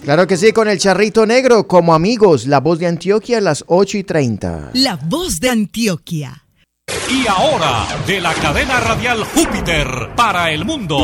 Claro que sí, con el Charrito Negro como amigos. La Voz de Antioquia a las 8:30. La Voz de Antioquia. Y ahora, de la cadena radial Júpiter para el mundo.